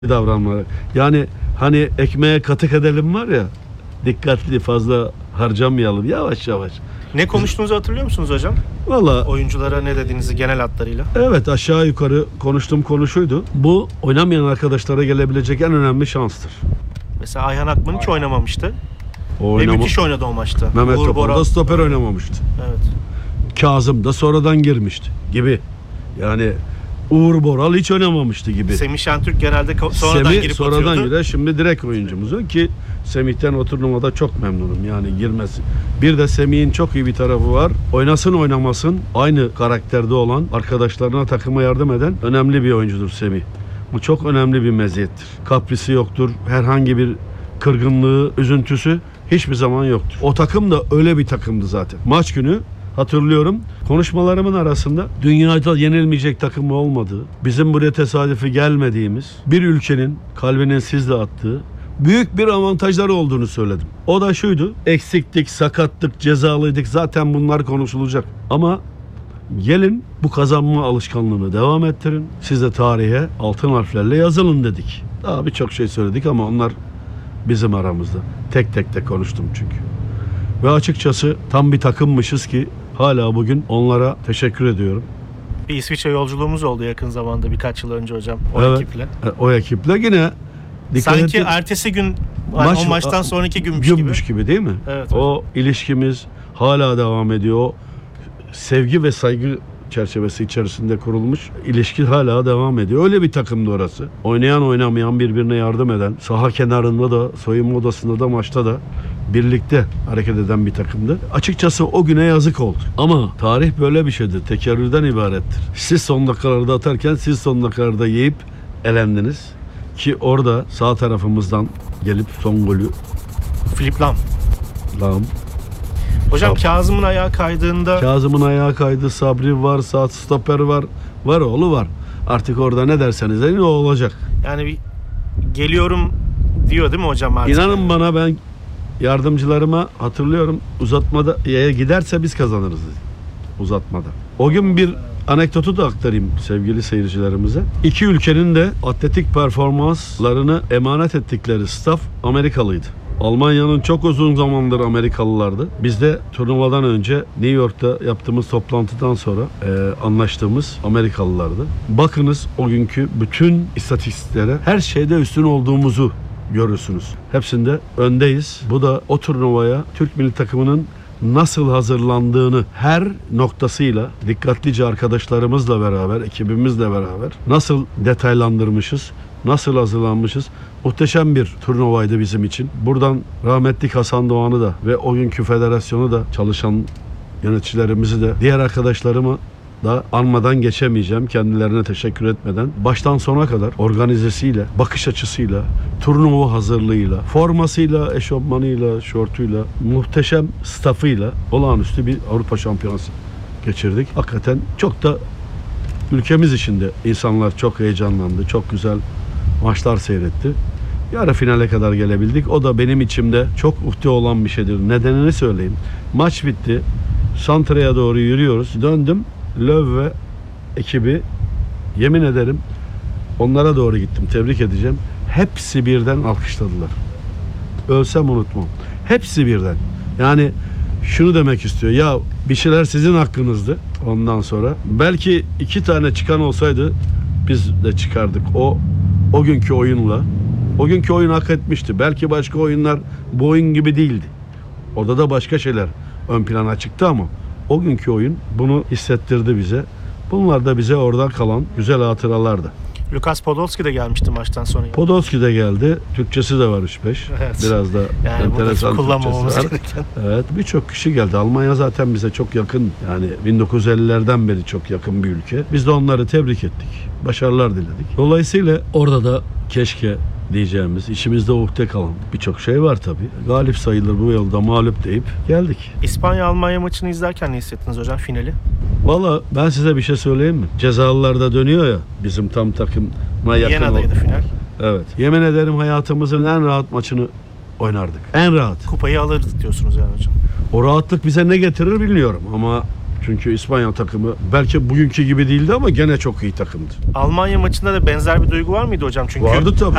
davranmaları. Yani hani ekmeğe katık edelim var ya, dikkatli, fazla harcamayalım, yavaş yavaş. Ne konuştuğunuzu hatırlıyor musunuz hocam? Valla Oyunculara ne dediğinizi genel hatlarıyla. evet, aşağı yukarı konuştuğum konu şuydu. Bu oynamayan arkadaşlara gelebilecek en önemli şanstır. Mesela Ayhan Akman hiç oynamamıştı. O Ve müthiş oynadı o maçta. Mehmet Uğur Topal Boral. da stoper oynamamıştı. Evet. Kazım da sonradan girmişti gibi. Yani Uğur Boral hiç oynamamıştı gibi. Semih Şentürk genelde sonradan Semih girip sonradan atıyordu. girer. Şimdi direkt oyuncumuz o ki Semih'ten o turnuvada çok memnunum yani girmesi. Bir de Semih'in çok iyi bir tarafı var. Oynasın oynamasın aynı karakterde olan arkadaşlarına, takıma yardım eden önemli bir oyuncudur Semih. Bu çok önemli bir meziyettir. Kaprisi yoktur. Herhangi bir kırgınlığı, üzüntüsü hiçbir zaman yoktur. O takım da öyle bir takımdı zaten. Maç günü hatırlıyorum, konuşmalarımın arasında dünyada yenilmeyecek takım olmadığı, bizim buraya tesadüfi gelmediğimiz bir ülkenin kalbinin sizle attığı büyük bir avantajları olduğunu söyledim. O da şuydu: eksiktik, sakattık, cezalıydık, zaten bunlar konuşulacak. Ama gelin bu kazanma alışkanlığını devam ettirin. Siz de tarihe altın harflerle yazılın dedik. Daha birçok şey söyledik ama onlar bizim aramızda. Tek tek de konuştum çünkü. Ve açıkçası tam bir takımmışız ki hala bugün onlara teşekkür ediyorum. Bir İsviçre yolculuğumuz oldu yakın zamanda, birkaç yıl önce hocam o Evet, ekiple. o ekiple yine Sanki ettim, ertesi gün o maçtan sonraki günmüş gibi. değil mi? Evet, o ilişkimiz hala devam ediyor. O sevgi ve saygı çerçevesi içerisinde kurulmuş ilişki hala devam ediyor. Öyle bir takımdı orası. Oynayan oynamayan birbirine yardım eden, saha kenarında da, soyunma odasında da, maçta da birlikte hareket eden bir takımdı. Açıkçası o güne yazık oldu. Ama tarih böyle bir şeydir. Tekerrürden ibarettir. Siz son dakikalarda atarken siz son dakikalarda yiyip elendiniz. Ki orada sağ tarafımızdan gelip son golü Filip Lam. Lam. Hocam Kazım'ın ayağı kaydığında Kazım'ın ayağı kaydı, Sabri var, sağ stoper var, var oğlu var. Artık orada ne derseniz deyin o olacak. yani bir geliyorum diyor değil mi hocam artık? İnanın bana, ben yardımcılarıma hatırlıyorum, uzatmada giderse biz kazanırız dedi. Uzatmada. O gün bir anekdotu da aktarayım sevgili seyircilerimize. İki ülkenin de atletik performanslarını emanet ettikleri staff Amerikalıydı. Almanya'nın çok uzun zamandır Amerikalılardı. Biz de turnuvadan önce New York'ta yaptığımız toplantıdan sonra anlaştığımız Amerikalılardı. Bakınız o günkü bütün istatistiklere, her şeyde üstün olduğumuzu görürsünüz. Hepsinde öndeyiz. Bu da o turnuvaya Türk milli takımının nasıl hazırlandığını her noktasıyla dikkatlice arkadaşlarımızla beraber, ekibimizle beraber nasıl detaylandırmışız, nasıl hazırlanmışız. Muhteşem bir turnuvaydı bizim için. Buradan rahmetli Hasan Doğan'ı da ve o günkü federasyonu da, çalışan yöneticilerimizi de, diğer arkadaşlarımı da anmadan geçemeyeceğim. Kendilerine teşekkür etmeden. Baştan sona kadar organizesiyle, bakış açısıyla, turnuva hazırlığıyla, formasıyla, eşofmanıyla, şortuyla, muhteşem staffıyla olağanüstü bir Avrupa Şampiyonası geçirdik. Hakikaten çok da ülkemiz içinde insanlar çok heyecanlandı. Çok güzel maçlar seyretti. Yarı finale kadar gelebildik. O da benim içimde çok uhde olan bir şeydir. Nedenini söyleyeyim. Maç bitti. Santra'ya doğru yürüyoruz. Döndüm. Löw ve ekibi, yemin ederim onlara doğru gittim. Tebrik edeceğim. Hepsi birden alkışladılar. Ölsem unutmam. Hepsi birden. Yani şunu demek istiyor. Ya bir şeyler sizin hakkınızdı ondan sonra. Belki 2 tane çıkan olsaydı biz de çıkardık. O günkü oyunla. O günkü oyun hak etmişti. Belki başka oyunlar bu oyun gibi değildi. Orada da başka şeyler ön plana çıktı ama o günkü oyun bunu hissettirdi bize. Bunlar da bize oradan kalan güzel hatıralardı. Lukas Podolski de gelmişti maçtan sonra. Podolski de geldi. Türkçesi de var 3-5. Evet. Biraz da yani enteresan kullanmamamız Türkçesi var. gereken. Evet, birçok kişi geldi. Almanya zaten bize çok yakın. Yani 1950'lerden beri çok yakın bir ülke. Biz de onları tebrik ettik. Başarılar diledik. Dolayısıyla orada da keşke diyeceğimiz, içimizde ukde kalan birçok şey var tabii. Galip sayılır bu yolda, mağlup deyip geldik. İspanya-Almanya maçını izlerken ne hissettiniz hocam, finali? Valla ben size bir şey söyleyeyim mi? Cezalılar da dönüyor ya, bizim tam takıma yakın. Viyana'daydı final. Evet. Yemin ederim hayatımızın en rahat maçını oynardık. En rahat. Kupayı alırdık diyorsunuz yani hocam. O rahatlık bize ne getirir bilmiyorum ama Çünkü İspanya takımı belki bugünkü gibi değildi ama gene çok iyi takımdı. Almanya maçında da benzer bir duygu var mıydı hocam? Çünkü Vardı tabii.